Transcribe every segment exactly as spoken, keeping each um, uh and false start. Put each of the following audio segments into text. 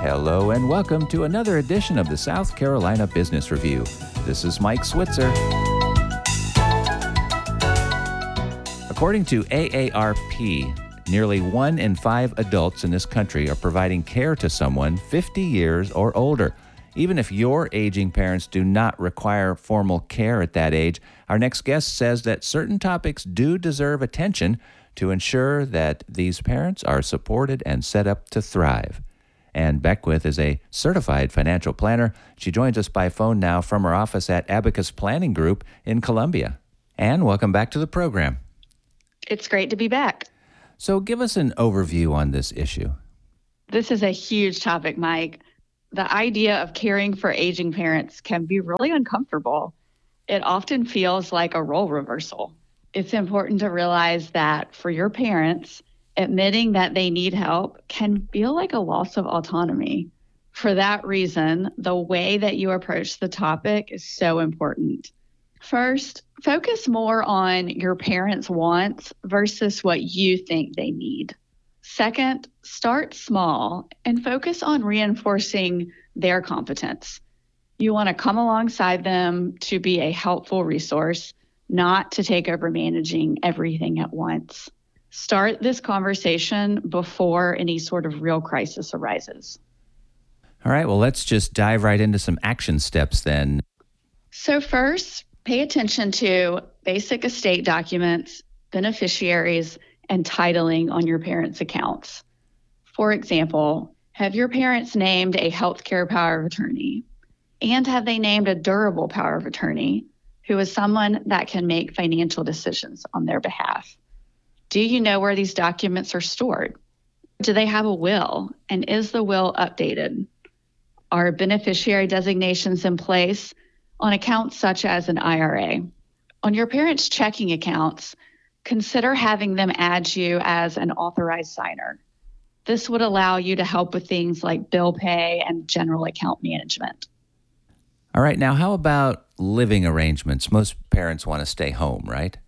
Hello and welcome to another edition of the South Carolina Business Review. This is Mike Switzer. According to A A R P, nearly one in five adults in this country are providing care to someone fifty years or older. Even if your aging parents do not require formal care at that age, our next guest says that certain topics do deserve attention to ensure that these parents are supported and set up to thrive. Ann Beckwith is a certified financial planner. She joins us by phone now from her office at Abacus Planning Group in Columbia. Ann, welcome back to the program. It's great to be back. So give us an overview on this issue. This is a huge topic, Mike. The idea of caring for aging parents can be really uncomfortable. It often feels like a role reversal. It's important to realize that for your parents, admitting that they need help can feel like a loss of autonomy. For that reason, the way that you approach the topic is so important. First, focus more on your parents' wants versus what you think they need. Second, start small and focus on reinforcing their competence. You want to come alongside them to be a helpful resource, not to take over managing everything at once. Start this conversation before any sort of real crisis arises. All right, well, let's just dive right into some action steps then. So first, pay attention to basic estate documents, beneficiaries, and titling on your parents' accounts. For example, have your parents named a healthcare power of attorney? And have they named a durable power of attorney, who is someone that can make financial decisions on their behalf? Do you know where these documents are stored? Do they have a will? And is the will updated? Are beneficiary designations in place on accounts such as an I R A? On your parents' checking accounts, consider having them add you as an authorized signer. This would allow you to help with things like bill pay and general account management. All right, now how about living arrangements? Most parents want to stay home, right?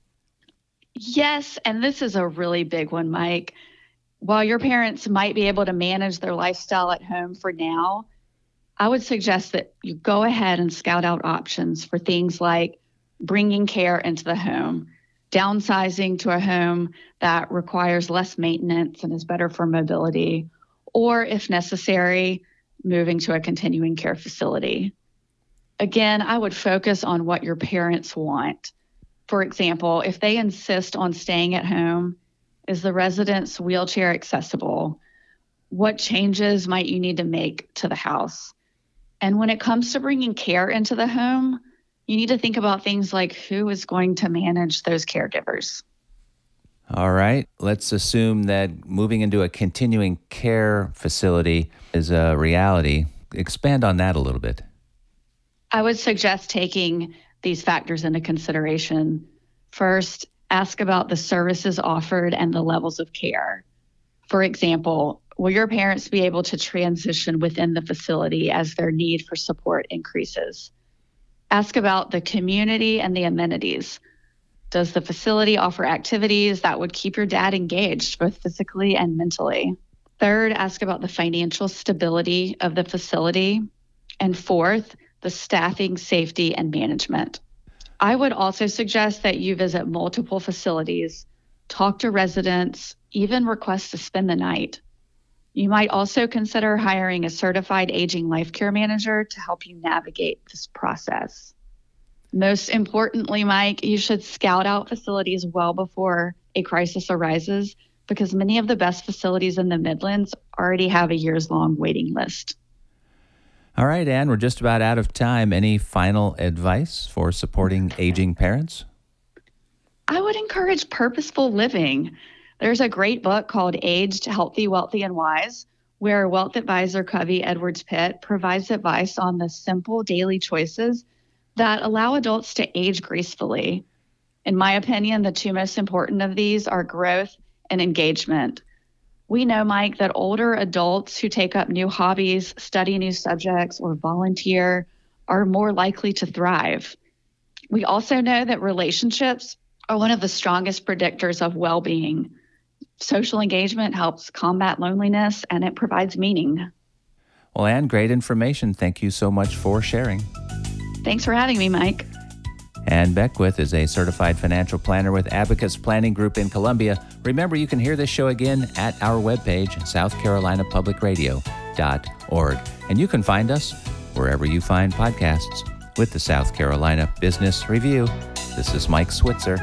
Yes, and this is a really big one, Mike. While your parents might be able to manage their lifestyle at home for now, I would suggest that you go ahead and scout out options for things like bringing care into the home, downsizing to a home that requires less maintenance and is better for mobility, or if necessary, moving to a continuing care facility. Again, I would focus on what your parents want. For example, if they insist on staying at home, is the residence wheelchair accessible? What changes might you need to make to the house? And when it comes to bringing care into the home, you need to think about things like who is going to manage those caregivers. All right, let's assume that moving into a continuing care facility is a reality. Expand on that a little bit. I would suggest taking these factors into consideration. First, ask about the services offered and the levels of care. For example, will your parents be able to transition within the facility as their need for support increases? Ask about the community and the amenities. Does the facility offer activities that would keep your dad engaged, both physically and mentally? Third, ask about the financial stability of the facility. And fourth, the staffing, safety, and management. I would also suggest that you visit multiple facilities, talk to residents, even request to spend the night. You might also consider hiring a certified aging life care manager to help you navigate this process. Most importantly, Mike, you should scout out facilities well before a crisis arises, because many of the best facilities in the Midlands already have a years-long waiting list. All right, Ann, we're just about out of time. Any final advice for supporting aging parents? I would encourage purposeful living. There's a great book called Aged, Healthy, Wealthy, and Wise, where wealth advisor Covey Edwards Pitt provides advice on the simple daily choices that allow adults to age gracefully. In my opinion, the two most important of these are growth and engagement. We know, Mike, that older adults who take up new hobbies, study new subjects, or volunteer are more likely to thrive. We also know that relationships are one of the strongest predictors of well-being. Social engagement helps combat loneliness, and it provides meaning. Well, Ann, great information. Thank you so much for sharing. Thanks for having me, Mike. Ann Beckwith is a certified financial planner with Abacus Planning Group in Columbia. Remember, you can hear this show again at our webpage, south carolina public radio dot org. And you can find us wherever you find podcasts with the South Carolina Business Review. This is Mike Switzer.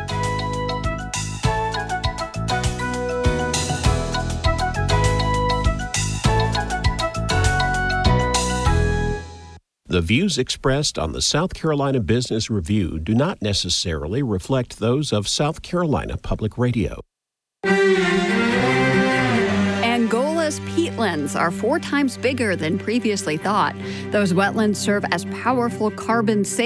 The views expressed on the South Carolina Business Review do not necessarily reflect those of South Carolina Public Radio. Angola's peatlands are four times bigger than previously thought. Those wetlands serve as powerful carbon sinks